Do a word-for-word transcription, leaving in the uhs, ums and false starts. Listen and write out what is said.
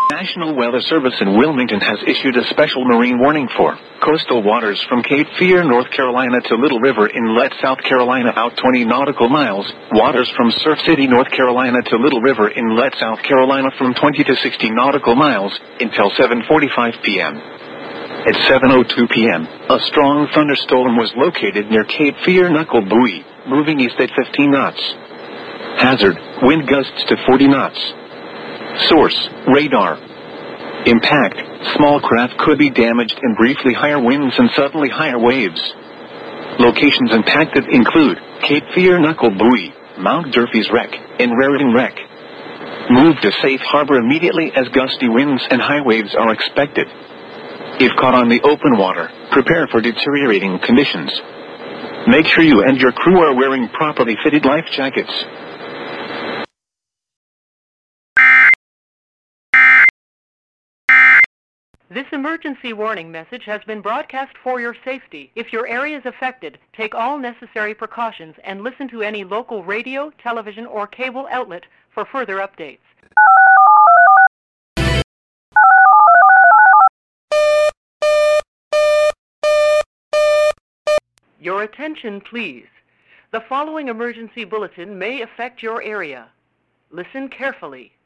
National Weather Service in Wilmington has issued a special marine warning for coastal waters from Cape Fear, North Carolina to Little River Inlet, South Carolina out twenty nautical miles. Waters from Surf City, North Carolina to Little River Inlet, South Carolina from twenty to sixty nautical miles until seven forty-five p.m. At seven oh two p.m., a strong thunderstorm was located near Cape Fear Knuckle Buoy, moving east at fifteen knots. Hazard, wind gusts to forty knots. Source, radar. Impact, small craft could be damaged in briefly higher winds and suddenly higher waves. Locations impacted include Cape Fear Knuckle Buoy, Mount Durfee's Wreck, and Raritan Wreck. Move to safe harbor immediately as gusty winds and high waves are expected. If caught on the open water, prepare for deteriorating conditions. Make sure you and your crew are wearing properly fitted life jackets. This emergency warning message has been broadcast for your safety. If your area is affected, take all necessary precautions and listen to any local radio, television, or cable outlet for further updates. Your attention, please. The following emergency bulletin may affect your area. Listen carefully.